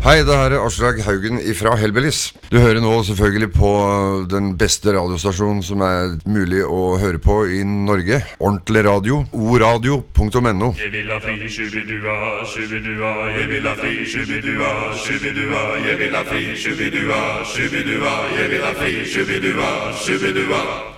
Hei, det her Aslak Haugen fra Hellbillies. Du hører nå selvfølgelig på den beste radiostasjonen som mulig å høre på i Norge. Ordentlig radio, oradio.no. Jeg vil ha fri, shubidua, shubidua. Jeg vil ha fri, shubidua, shubidua. Jeg vil ha fri, shubidua, shubidua. Jeg vil ha fri, shubidua, shubidua.